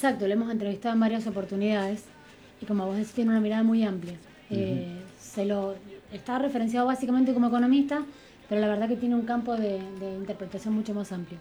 Exacto, lo hemos entrevistado en varias oportunidades y como vos decís, tiene una mirada muy amplia. Está referenciado básicamente como economista, pero la verdad que tiene un campo de interpretación mucho más amplio.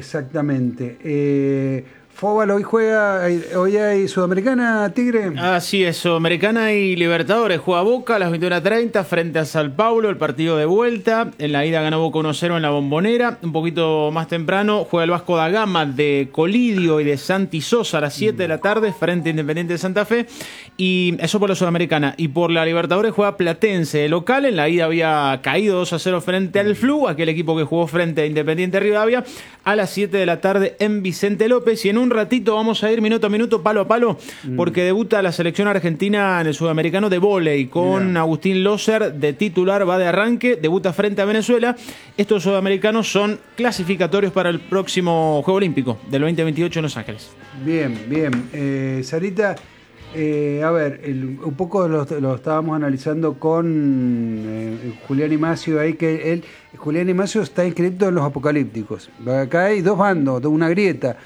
Exactamente. Fóbal hoy hay Sudamericana, Tigre. Así es, Sudamericana y Libertadores. Juega Boca a las 21:30 frente a Sao Paulo, el partido de vuelta. En la ida ganó Boca 1-0 en la Bombonera. Un poquito más temprano juega el Vasco da Gama de Colidio y de Santi Sosa a las 7 de la tarde frente a Independiente de Santa Fe. Y eso por la Sudamericana. Y por la Libertadores juega Platense de local. En la ida había caído 2-0 frente al Flu, aquel equipo que jugó frente a Independiente Rivadavia, a las 7 de la tarde en Vicente López. Y en un ratito vamos a ir minuto a minuto, palo a palo, porque debuta la selección argentina en el Sudamericano de vóley con Agustín Loser de titular, va de arranque, debuta frente a Venezuela. Estos sudamericanos son clasificatorios para el próximo Juego Olímpico del 2028 en Los Ángeles. Bien. Sarita, a ver, un poco lo estábamos analizando con Julián Imacio ahí, que Julián Imacio está inscrito en los apocalípticos. Acá hay dos bandos, una grieta,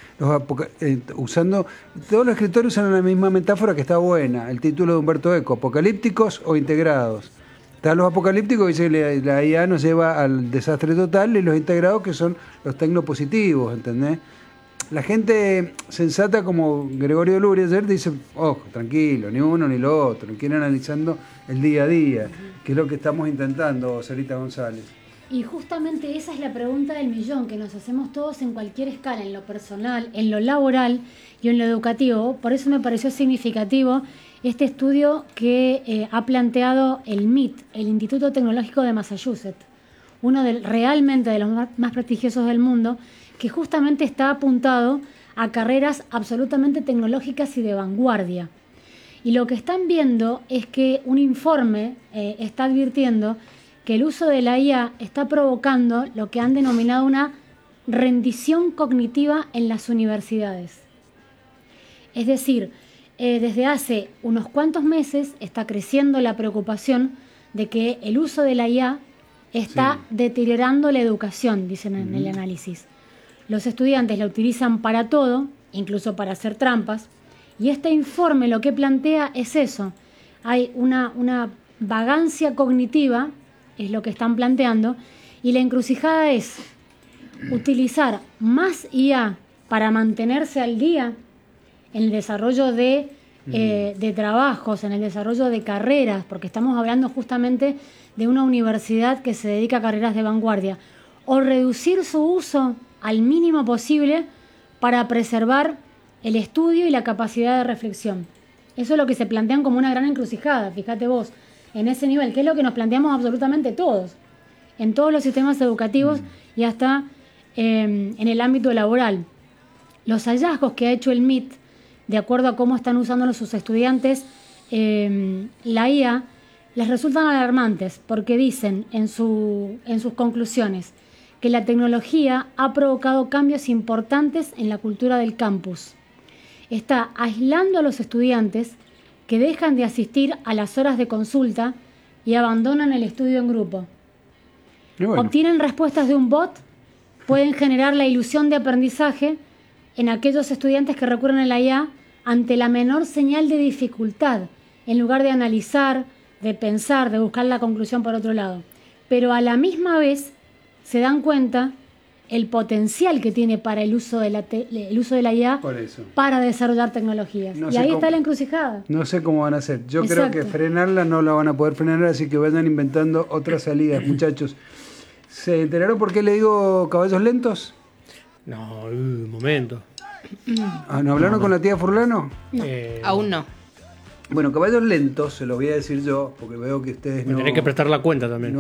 usando, todos los escritores usan la misma metáfora que está buena, el título de Humberto Eco, apocalípticos o integrados. Están los apocalípticos, dice que la IA nos lleva al desastre total, y los integrados, que son los tecnopositivos, ¿entendés? La gente sensata como Gregorio Luri ayer dice, ojo, tranquilo, ni uno ni lo otro, quiere analizando el día a día, que es lo que estamos intentando, Sarita González. Y justamente esa es la pregunta del millón que nos hacemos todos en cualquier escala, en lo personal, en lo laboral y en lo educativo. Por eso me pareció significativo este estudio que ha planteado el MIT, el Instituto Tecnológico de Massachusetts, uno realmente de los más prestigiosos del mundo, que justamente está apuntado a carreras absolutamente tecnológicas y de vanguardia. Y lo que están viendo es que un informe está advirtiendo que el uso de la IA está provocando lo que han denominado una rendición cognitiva en las universidades. Es decir, desde hace unos cuantos meses está creciendo la preocupación de que el uso de la IA está deteriorando la educación, dicen en el análisis. Los estudiantes la utilizan para todo, incluso para hacer trampas, y este informe lo que plantea es eso. Hay una vagancia cognitiva, es lo que están planteando, y la encrucijada es utilizar más IA para mantenerse al día en el desarrollo de trabajos, en el desarrollo de carreras, porque estamos hablando justamente de una universidad que se dedica a carreras de vanguardia, o reducir su uso al mínimo posible para preservar el estudio y la capacidad de reflexión. Eso es lo que se plantean como una gran encrucijada, fíjate vos, en ese nivel, que es lo que nos planteamos absolutamente todos, en todos los sistemas educativos y hasta en el ámbito laboral. Los hallazgos que ha hecho el MIT, de acuerdo a cómo están usando sus estudiantes la IA, les resultan alarmantes, porque dicen en sus conclusiones que la tecnología ha provocado cambios importantes en la cultura del campus. Está aislando a los estudiantes que dejan de asistir a las horas de consulta y abandonan el estudio en grupo. Bueno. Obtienen respuestas de un bot, pueden generar la ilusión de aprendizaje en aquellos estudiantes que recurren a la IA ante la menor señal de dificultad, en lugar de analizar, de pensar, de buscar la conclusión por otro lado. Pero a la misma vez se dan cuenta el potencial que tiene para el uso de la IA para desarrollar tecnologías. No, y ahí está la encrucijada. No sé cómo van a hacer. Yo creo que frenarla no la van a poder frenar, así que vayan inventando otras salidas, muchachos. ¿Se enteraron por qué le digo caballos lentos? No, un momento. ¿No hablaron con la tía Furlano? No. Aún no. Bueno, caballos lentos, se los voy a decir yo, porque veo que ustedes no... Tenés que prestar la cuenta también.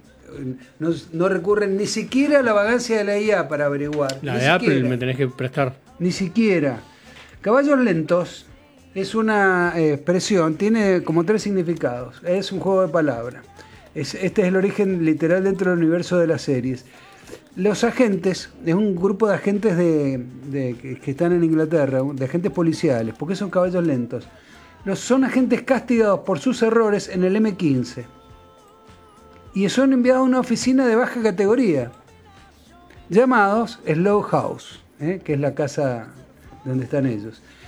No recurren ni siquiera a la vagancia de la IA para averiguar. La de Apple me tenés que prestar. Ni siquiera. Caballos lentos es una expresión, tiene como 3 significados. Es un juego de palabras. Este es el origen literal dentro del universo de las series. Los agentes, es un grupo de agentes que están en Inglaterra, de agentes policiales. ¿Por qué son caballos lentos? Son agentes castigados por sus errores en el M15. Y son enviados a una oficina de baja categoría, llamados Slow House, que es la casa donde están ellos.